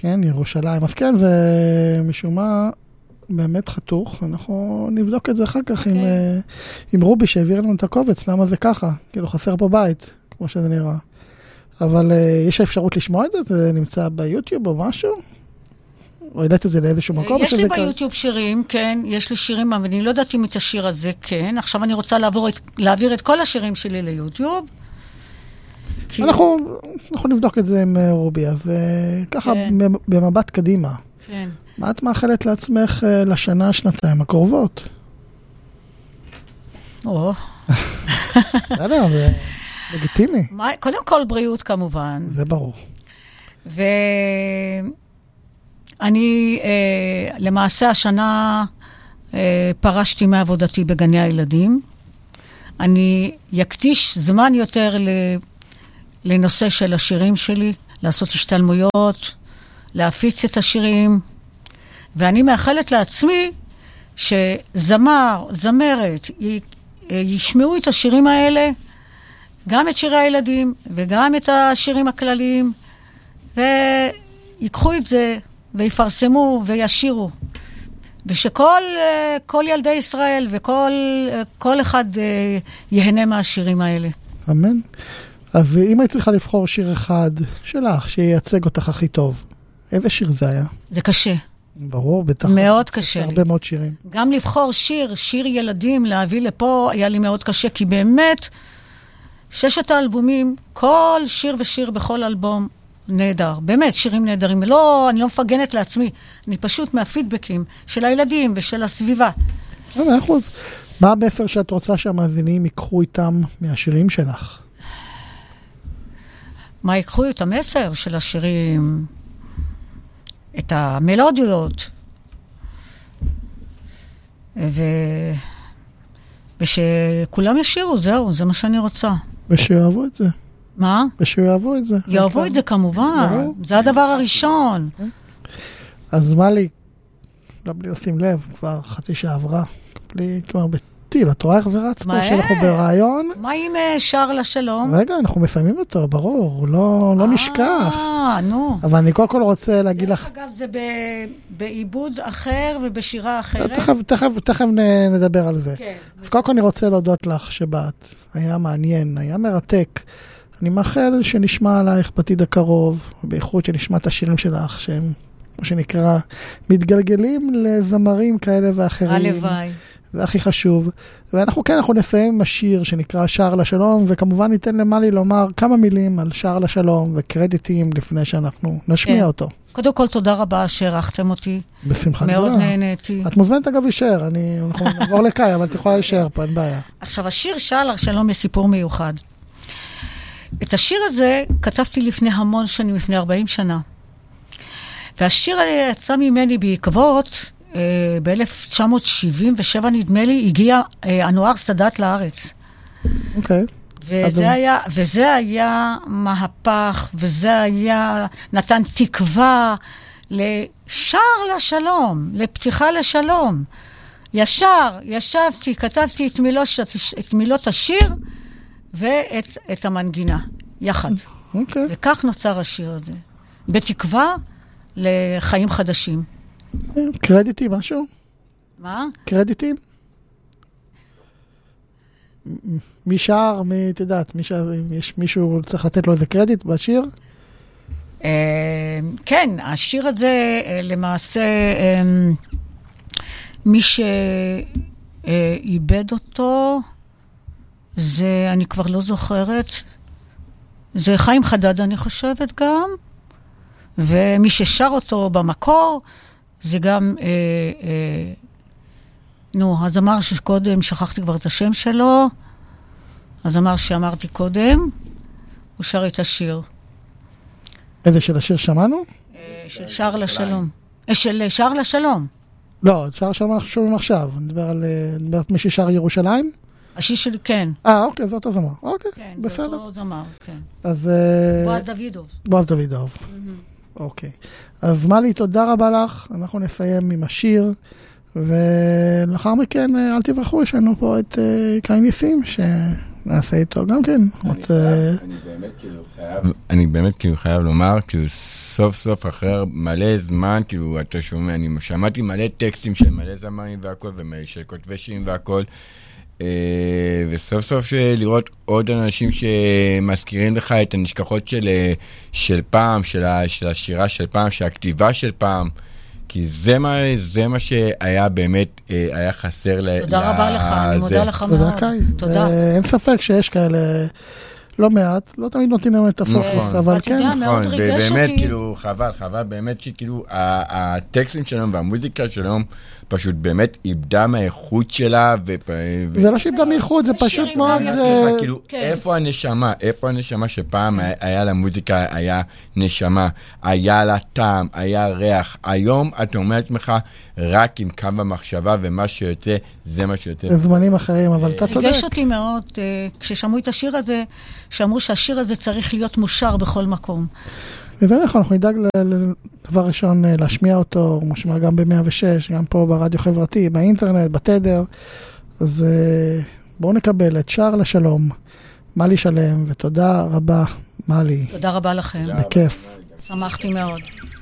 כן, ירושלים. אז כן, זה משום מה באמת חתוך. אנחנו נבדוק את זה אחר כך עם רובי שהעביר לנו את הקובץ, למה זה ככה? כאילו חסר פה בית, כמו שזה נראה. אבל יש האפשרות לשמוע את זה? זה נמצא ביוטיוב או משהו? או העלית את זה לאיזשהו מקום? יש לי ביוטיוב שירים, כן, יש לי שירים, אבל אני לא יודעת אם את השיר הזה, כן. עכשיו אני רוצה להעביר את כל השירים שלי ליוטיוב. אנחנו נבדוק את זה עם רובי, אז ככה במבט קדימה. כן. מה את מאחלת לעצמך לשנה, שנתיים הקרובות? בסדר, זה לגיטימי. קודם כל בריאות כמובן. זה ברור. ואני למעשה השנה פרשתי מעבודתי בגני הילדים. אני יקדיש זמן יותר לנושא של השירים שלי, לעשות השתלמויות, להפיץ את השירים, ואני מאחלת לעצמי שזמר, זמרת, ישמעו את השירים האלה, גם את שירי הילדים וגם את השירים הכלליים, ויקחו את זה ויפרסמו וישירו, ושכל ילדי ישראל וכל אחד יהנה מהשירים האלה. אמן. אז אם היית צריכה לבחור שיר אחד שלך, שייצג אותך הכי טוב, איזה שיר זה היה? זה קשה. ברור, בטח. מאוד קשה לי. הרבה מאוד שירים. גם לבחור שיר ילדים, להביא לפה, היה לי מאוד קשה, כי באמת, 6 האלבומים, כל שיר ושיר בכל אלבום נהדר. באמת, שירים נהדרים. לא, אני לא מפגנת לעצמי, אני פשוט מהפידבקים של הילדים ושל הסביבה. מה המסר שאת רוצה שהמאזינים ייקחו איתם מהשירים שלך? מה ייקחו את המסר של השירים? את המלודיות. ושכולם ישירו, זהו, זה מה שאני רוצה. ושיאהבו את זה. מה? ושיאהבו את זה. יאהבו את זה כמובן. זה הדבר הראשון. אז מה לי, לא בלי לשים לב, כבר חצי שעה עברה. בלי, כבר בטיל, את רואה איך זה רץ פה שאנחנו ברעיון? מה עם שר לשלום? רגע, אנחנו מסיימים אותו, ברור, לא נשכח. נו. אבל אני קודם כל רוצה להגיד לך... אגב, זה בעיבוד אחר ובשירה אחרת. תכף נדבר על זה. כן. אז קודם כל אני רוצה להודות לך שבאת. היה מעניין, היה מרתק. אני מאחל שנשמע עלייך בעתיד הקרוב, בייחוד שנשמע את השירים שלך, שהם, כמו שנקרא, מתגלגלים לזמרים כאלה ואחרים. הלוואי. זה הכי חשוב. ואנחנו נסיים עם השיר שנקרא שר לשלום, וכמובן ניתן למלי לומר כמה מילים על שר לשלום וקרדיטים לפני שאנחנו נשמיע אותו. קודם כל, תודה רבה שהערכתם אותי. בשמחה גדולה. מאוד נהניתי. את מוזמנת אגב להישאר, אנחנו נעבור לקאי, אבל את יכולה להישאר פה, אין בעיה. עכשיו, השיר שר לשלום יש סיפור מיוחד. את השיר הזה כתבתי לפני המון שנים, לפני 40 שנה. והשיר הזה יצא ממני בעקבות... ב-1977 נדמה לי, הגיע אנואר סאדאת לארץ. אוקיי. וזה היה מהפך, וזה היה, נתן תקווה לשער לשלום, לפתיחה לשלום. ישבתי, כתבתי את מילות השיר, ואת המנגינה, יחד. אוקיי. וכך נוצר השיר הזה. בתקווה לחיים חדשים. קרדיטים, משהו? מה? קרדיטים? מי שר, מי תדעת, יש מישהו צריך לתת לו איזה קרדיט בשיר? כן, השיר הזה למעשה, מי שאיבד אותו, זה, אני כבר לא זוכרת, זה חיים חדד אני חושבת גם, ומי ששר אותו במקור, זה גם, הזמר שקודם, שכחתי כבר את השם שלו, הזמר שאמרתי קודם, הוא שר את השיר. איזה של השיר שמענו? של שר לשלום. של שר לשלום. לא, שר לשלום אנחנו שומעים עכשיו. נדבר על מי ששר ירושלים? השיר שלי, כן. אוקיי, זה אותו זמר. אוקיי, כן, בסדר. זה אותו זמר, כן. אז... בועז דוידוב. בועז דוידוב. אוקיי. אז מלי, תודה רבה לך. אנחנו נסיים עם השיר, ולאחר מכן, אל תברחו, יש לנו פה את קאי ניסים, נעשה איתו גם כן. אני באמת כאילו חייב לומר, כאילו סוף סוף אחרי מלא זמן, כאילו אתה שומע, אני שמעתי מלא טקסטים של מלא זמרים והכל, ושל כותבי שירים והכל, וסוף סוף לראות עוד אנשים שמזכירים לך את הנשכחות של פעם, של השירה של פעם, של הכתיבה של פעם, כי זה מה שהיה באמת, היה חסר תודה רבה לך, אני מודה לך מאוד. תודה קאי. תודה. אין ספק שיש כאלה לא מעט, לא תמיד נותנים להם את הפוקוס, אבל כן. מאוד ריגש אותי. באמת, כאילו, חבל, באמת שכאילו, הטקסטים שלנו והמוזיקה שלנו, פשוט באמת איבדה מהאיכות שלה, זה לא שאיבדה מאיכות, זה פשוט מאוד זה... כאילו, איפה הנשמה שפעם היה לה מוזיקה, היה נשמה, היה לה טעם, היה ריח. היום אתה אומר לעצמך, רק עם קו המחשבה, ומה שיוצא, זה מה שיוצא. זה זמנים אחרים, אבל אתה צודק. ריגש אותי מאוד, כששמעו את השיר הזה, שאמרו שהשיר הזה צריך להיות מושר בכל מקום. וזה נכון, אנחנו נדאג לדבר ראשון להשמיע אותו, הוא מושמע גם ב-106, גם פה ברדיו חברתי, באינטרנט, בתדר, אז בואו נקבל את שער לשלום, מלי שלם, ותודה רבה, מלי. תודה רבה לכם. בכיף. שמחתי מאוד.